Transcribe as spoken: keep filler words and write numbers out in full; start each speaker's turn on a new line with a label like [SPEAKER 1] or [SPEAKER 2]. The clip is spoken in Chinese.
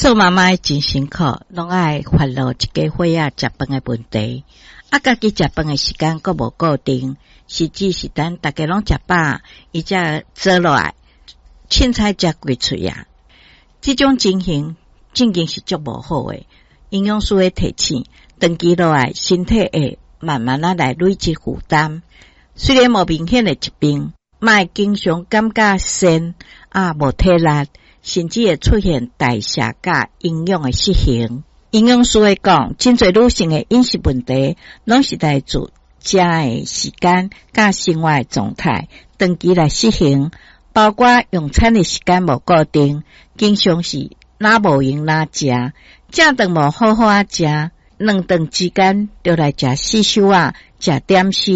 [SPEAKER 1] 做妈妈真辛苦，拢爱烦恼一家伙仔食饭的问题。啊，家己食饭的时间阁无固定，实际是等大家拢食饱，伊才坐落来，凊彩食几喙啊。这种情形正经是足无好诶。营养师会提醒，长期落来，身体会慢慢啊来累积负担。虽然无明显的疾病，莫经常感觉身啊无体力，甚至会出现代谢甲营养的失衡。营养师会讲，真侪女性的饮食问题，拢是来自食的时间甲生活的状态长期来失衡，包括用餐的时间无固定，经常是哪无闲哪食，正顿无好好啊食，两顿之间就来食四小啊，食点心。